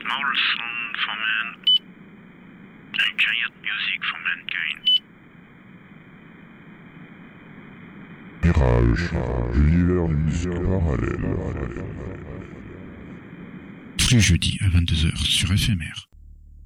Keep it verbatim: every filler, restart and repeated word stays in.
small sound for man, and giant music for mankind. Mirage, l'univers d'une musique parallèle. Tous les jeudis à vingt-deux heures sur F M R.